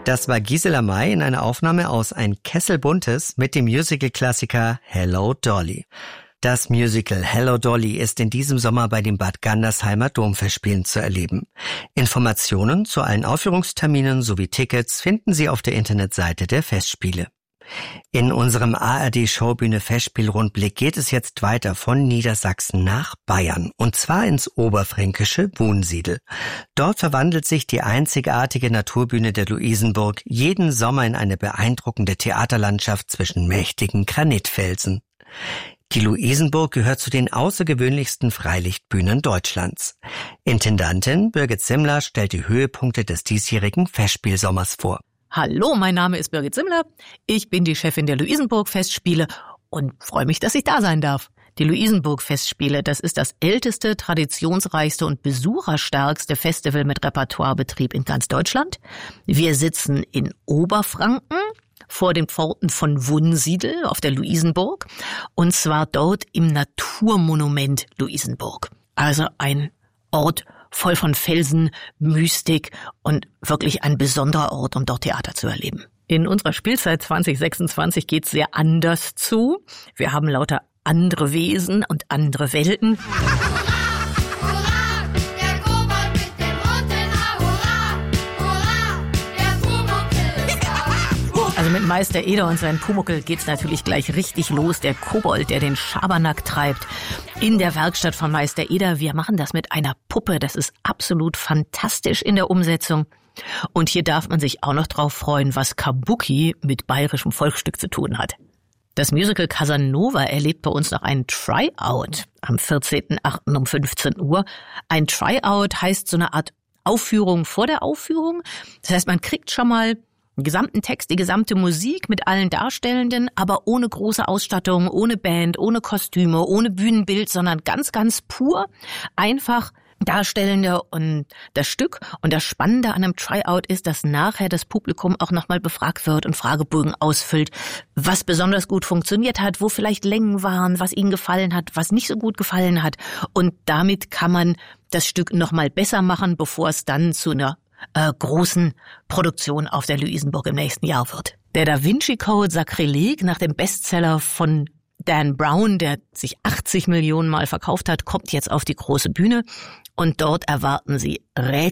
Das war Gisela May in einer Aufnahme aus Ein Kessel Buntes mit dem Musical-Klassiker Hello Dolly. Das Musical Hello Dolly ist in diesem Sommer bei den Bad Gandersheimer Domfestspielen zu erleben. Informationen zu allen Aufführungsterminen sowie Tickets finden Sie auf der Internetseite der Festspiele. In unserem ARD-Showbühne Festspielrundblick geht es jetzt weiter von Niedersachsen nach Bayern, und zwar ins oberfränkische Wunsiedel. Dort verwandelt sich die einzigartige Naturbühne der Luisenburg jeden Sommer in eine beeindruckende Theaterlandschaft zwischen mächtigen Granitfelsen. Die Luisenburg gehört zu den außergewöhnlichsten Freilichtbühnen Deutschlands. Intendantin Birgit Simmler stellt die Höhepunkte des diesjährigen Festspielsommers vor. Hallo, mein Name ist Birgit Simmler. Ich bin die Chefin der Luisenburg-Festspiele und freue mich, dass ich da sein darf. Die Luisenburg-Festspiele, das ist das älteste, traditionsreichste und besucherstärkste Festival mit Repertoirebetrieb in ganz Deutschland. Wir sitzen in Oberfranken vor den Pforten von Wunsiedel auf der Luisenburg, und zwar dort im Naturmonument Luisenburg. Also ein Ort voll von Felsen, Mystik und wirklich ein besonderer Ort, um dort Theater zu erleben. In unserer Spielzeit 2026 geht's sehr anders zu. Wir haben lauter andere Wesen und andere Welten. Also mit Meister Eder und seinem Pumuckl geht's natürlich gleich richtig los. Der Kobold, der den Schabernack treibt in der Werkstatt von Meister Eder. Wir machen das mit einer Puppe. Das ist absolut fantastisch in der Umsetzung. Und hier darf man sich auch noch drauf freuen, was Kabuki mit bayerischem Volksstück zu tun hat. Das Musical Casanova erlebt bei uns noch einen Tryout am 14.08. um 15 Uhr. Ein Tryout heißt so eine Art Aufführung vor der Aufführung. Das heißt, man kriegt schon mal den gesamten Text, die gesamte Musik mit allen Darstellenden, aber ohne große Ausstattung, ohne Band, ohne Kostüme, ohne Bühnenbild, sondern ganz, ganz pur, einfach Darstellende und das Stück. Und das Spannende an einem Tryout ist, dass nachher das Publikum auch nochmal befragt wird und Fragebögen ausfüllt, was besonders gut funktioniert hat, wo vielleicht Längen waren, was ihnen gefallen hat, was nicht so gut gefallen hat. Und damit kann man das Stück nochmal besser machen, bevor es dann zu einer großen Produktion auf der Luisenburg im nächsten Jahr wird. Der Da Vinci Code Sakrileg, nach dem Bestseller von Dan Brown, der sich 80 Millionen Mal verkauft hat, kommt jetzt auf die große Bühne, und dort erwarten Sie Rätsel